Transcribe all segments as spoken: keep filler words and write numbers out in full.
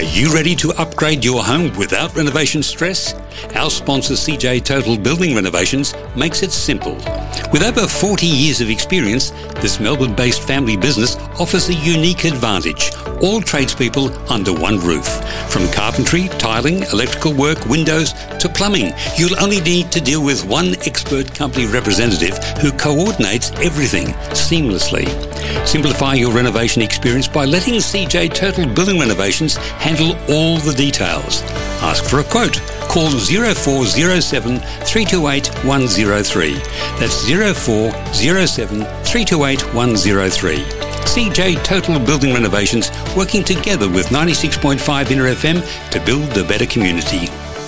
you ready to upgrade your home without renovation stress? Our sponsor C J Total Building Renovations makes it simple. With over forty years of experience, this Melbourne-based family business offers a unique advantage. All tradespeople under one roof. From carpentry, tiling, electrical work, windows to plumbing, you'll only need to deal with one expert company representative who coordinates everything seamlessly. Simplify your renovation experience by letting C J Total Building Renovations handle all the details. Ask for a quote. Call zero four zero seven, three two eight, one zero three. That's zero four zero seven, three two eight, one zero three. C J Total Building Renovations, working together with ninety-six point five Inter F M to build a better community.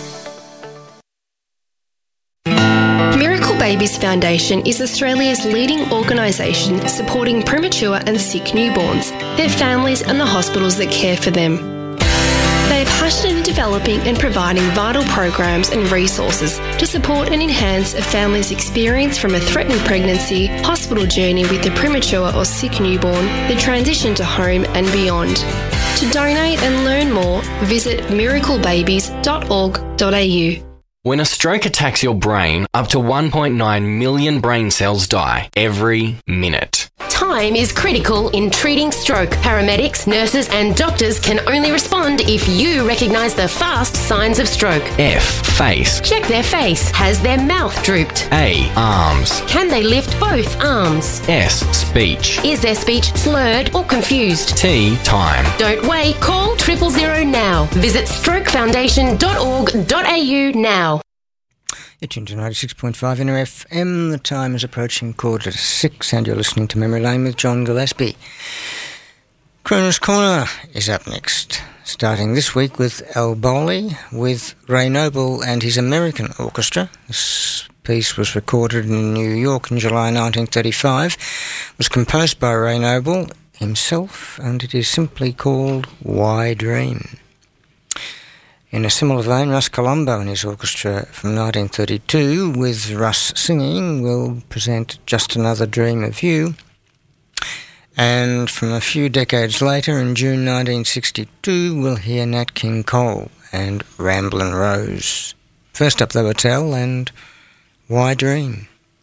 Miracle Babies Foundation is Australia's leading organisation supporting premature and sick newborns, their families and the hospitals that care for them. They are passionate in developing and providing vital programs and resources to support and enhance a family's experience from a threatened pregnancy, hospital journey with a premature or sick newborn, the transition to home and beyond. To donate and learn more, visit miracle babies dot org dot a u. When a stroke attacks your brain, up to one point nine million brain cells die every minute. Time is critical in treating stroke. Paramedics, nurses and doctors can only respond if you recognise the fast signs of stroke. F. Face. Check their face. Has their mouth drooped? A. Arms. Can they lift both arms? S. Speech. Is their speech slurred or confused? T. Time. Don't wait. Call triple zero now. Visit stroke foundation dot org dot a u now. You're tuned to ninety-six point five Inter F M. The time is approaching quarter to six, and you're listening to Memory Lane with John Gillespie. Crooner's Corner is up next, starting this week with Al Bowley with Ray Noble and his American Orchestra. This piece was recorded in New York in July nineteen thirty-five. It was composed by Ray Noble himself, and it is simply called Why Dream. In a similar vein, Russ Colombo and his orchestra from nineteen thirty-two, with Russ singing, will present Just Another Dream of You. And from a few decades later, in June nineteen sixty-two, we'll hear Nat King Cole and Ramblin' Rose. First up, the Hotel and Why Dream.